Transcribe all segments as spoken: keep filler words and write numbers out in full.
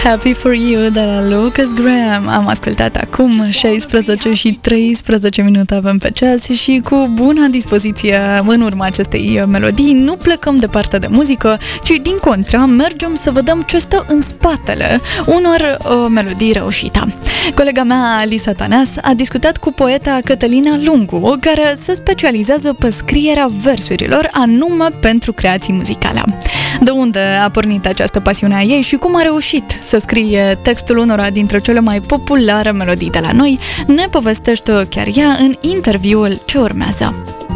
Happy for You de la Lucas Graham. Am ascultat acum șaisprezece și treisprezece minute avem pe ceas și cu bună dispoziție în urma acestei melodii nu plecăm departe de muzică, ci din contra mergem să vedem ce stă în spatele unor uh, melodii reușite. Colega mea, Alisa Tanas, a discutat cu poeta Cătălina Lungu, care se specializează pe scrierea versurilor anume pentru creații muzicale. De unde a pornit această pasiune a ei și cum a reușit să scrie textul unora dintre cele mai populare melodii de la noi, ne povestește chiar ea în interviul ce urmează.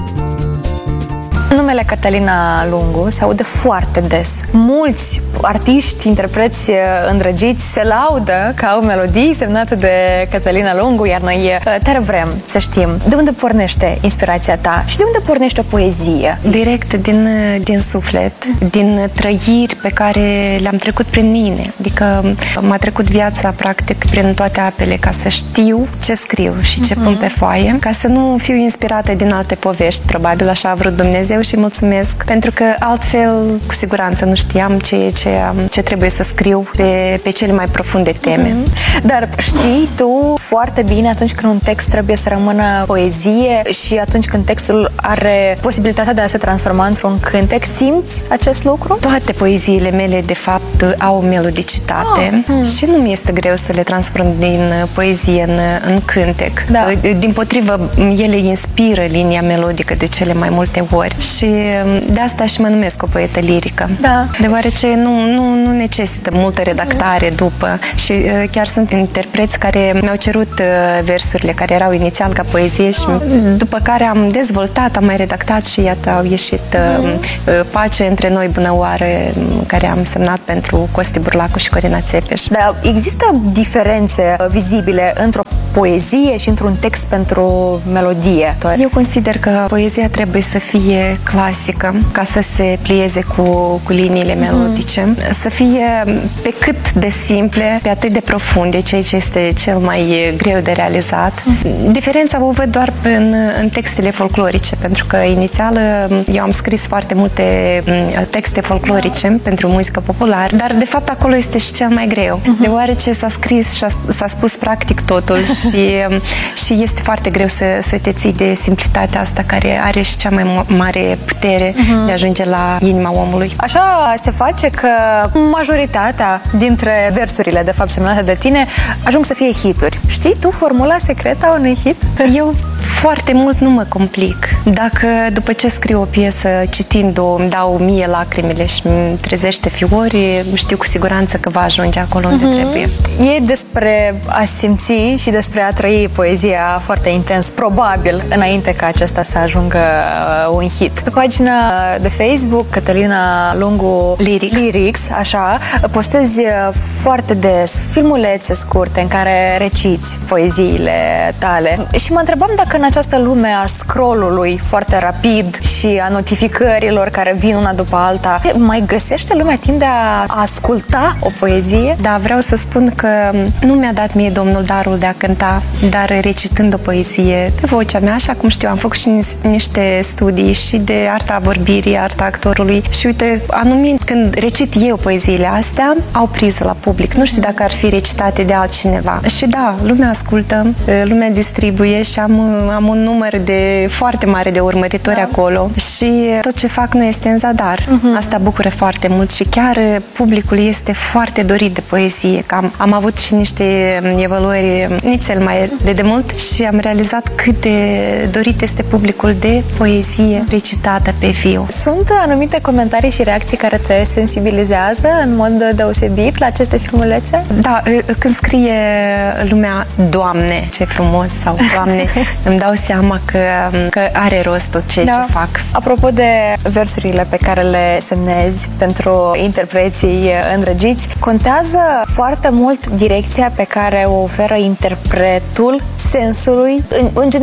Numele Cătălina Lungu se aude foarte des. Mulți artiști, interpreți îndrăgiți se laudă că au melodii semnate de Cătălina Lungu, iar noi tare vrem să știm de unde pornește inspirația ta și de unde pornește o poezie. Direct din, din suflet, din trăiri pe care le-am trecut prin mine. Adică m-a trecut viața practic prin toate apele ca să știu ce scriu și ce uh-huh. pun pe foaie, ca să nu fiu inspirată din alte povești. Probabil așa a vrut Dumnezeu și mulțumesc, pentru că altfel cu siguranță nu știam ce, ce, ce trebuie să scriu pe, pe cele mai profunde teme. Mm-hmm. Dar știi tu foarte bine atunci când un text trebuie să rămână poezie și atunci când textul are posibilitatea de a se transforma într-un cântec, simți acest lucru? Toate poeziile mele, de fapt, au melodicitate oh. mm. și nu mi este greu să le transform din poezie în, în cântec. Da. Dimpotrivă, ele inspiră linia melodică de cele mai multe ori. Și de asta și mă numesc o poetă lirică. Da. Deoarece nu, nu, nu necesită multă redactare mm. după și uh, chiar sunt interpreți care mi-au cerut uh, versurile care erau inițial ca poezie și mm. după care am dezvoltat, am mai redactat și iată au ieșit uh, mm. uh, Pace între noi, bunăoară, care am semnat pentru Costi Burlacu și Corina Țepeș. Dar există diferențe vizibile într-o poezie și într-un text pentru melodie? Eu consider că poezia trebuie să fie clasică, ca să se plieze cu, cu liniile melodice, mm. să fie pe cât de simple, pe atât de profunde, ceea ce este cel mai greu de realizat. Mm. Diferența o văd doar în, în textele folclorice, pentru că inițial eu am scris foarte multe texte folclorice da. pentru muzică populară, dar de fapt acolo este și cel mai greu, mm-hmm. deoarece s-a scris și s-a spus practic totul și, și este foarte greu să, să te ții de simplitatea asta care are și cea mai mare putere uh-huh. de a ajunge la inima omului. Așa se face că majoritatea dintre versurile, de fapt, semnate de tine, ajung să fie hituri. Știi tu formula secretă a unui hit? Eu foarte mult nu mă complic. Dacă după ce scriu o piesă, citind-o, îmi dau mie lacrimile și îmi trezește fiori, știu cu siguranță că va ajunge acolo unde uh-huh. trebuie. E despre a simți și despre a trăi poezia foarte intens, probabil, înainte ca acesta să ajungă un hit. Pe pagina de Facebook, Cătălina Lungu Lyrics, Lyrics așa, postezi foarte des filmulețe scurte în care reciți poeziile tale. Și mă întrebam dacă în această lume a scrollului foarte rapid și a notificărilor care vin una după alta, mai găsește lumea timp de a asculta o poezie? Da, vreau să spun că nu mi-a dat mie Domnul darul de a cânta, dar recitând o poezie pe vocea mea, așa cum știu, am făcut și niște studii și de arta vorbirii, arta actorului și uite, anumit când recit eu poeziile astea, au priză la public. Nu știu dacă ar fi recitate de altcineva. Și da, lumea ascultă, lumea distribuie și am, am un număr de foarte mare de urmăritori da. acolo și tot ce fac nu este în zadar. Uh-huh. Asta bucură foarte mult și chiar publicul este foarte dorit de poezie. Că am, am avut și niște evaluări nițel mai de demult și am realizat cât de dorit este publicul de poezie recitată pe viu. Sunt anumite comentarii și reacții care te sensibilizează în mod deosebit la aceste filmulețe? Da, când scrie lumea Doamne, ce frumos, sau Doamne, îmi dau seama că, că are rost tot ceea da. ce fac. Apropo de versurile pe care le semnezi pentru interpreții îndrăgiți, contează foarte mult direcția pe care o oferă interpretul sensului, în, în general, cât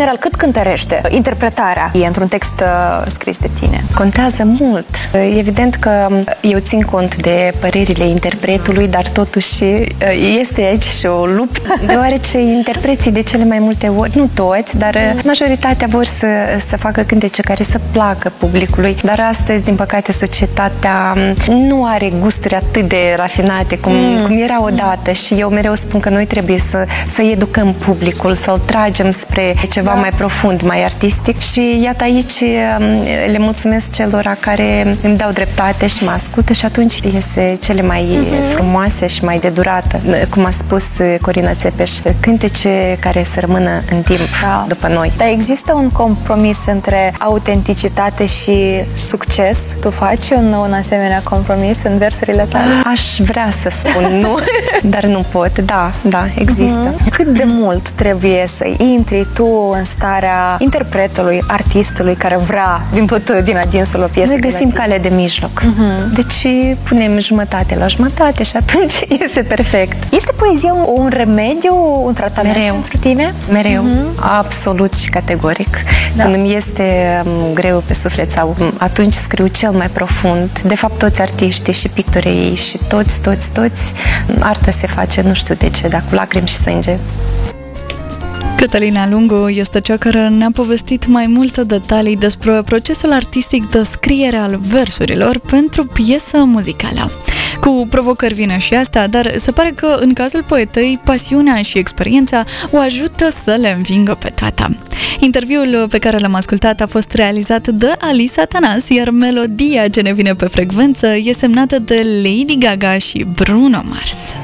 cântărește interpretarea e într-un text uh, scris de tine? Contează mult. Evident că eu țin cont de părerile interpretului, dar totuși este aici și o luptă, deoarece interpreții de cele mai multe ori, nu toți, dar majoritatea vor să, să facă cântece care să placă publicului, dar astăzi, din păcate, societatea nu are gusturi atât de rafinate cum, mm. cum era odată și eu mereu spun că noi trebuie să, să educăm publicul, să-l tragem spre ceva da. mai profund, mai artistic și iată aici le mulțumesc celor care îmi dau dreptate și mă ascultă și atunci iese cele mai uh-huh. frumoase și mai de durată. Cum a spus Corina Țepeș, cântece care să rămână în timp da. după noi. Dar există un compromis între autenticitate și succes? Tu faci un, un asemenea compromis în versurile tale? Aș vrea să spun nu, dar nu pot. Da, da, există. Uh-huh. Cât de mult trebuie să intri tu în starea interpretului, artistului care vrea din tot din adinsul o piesă? Noi găsim cale de mijloc. Uh-huh. Deci punem jumătate la jumătate și atunci iese perfect. Este poezia un, un remediu, un tratament Mereu. pentru tine? Mereu. Uh-huh. Absolut și categoric. Da. Când îmi este greu pe suflet sau atunci scriu cel mai profund. De fapt, toți artiștii și pictorii și toți, toți, toți, artă se face, nu știu de ce, dar cu lacrimi și sânge. Cătălina Lungu este cea care ne-a povestit mai multe detalii despre procesul artistic de scriere al versurilor pentru piesă muzicală. Cu provocări vine și asta, dar se pare că în cazul poetei, pasiunea și experiența o ajută să le învingă pe toate. Interviul pe care l-am ascultat a fost realizat de Alice Atanas, iar melodia ce ne vine pe frecvență e semnată de Lady Gaga și Bruno Mars.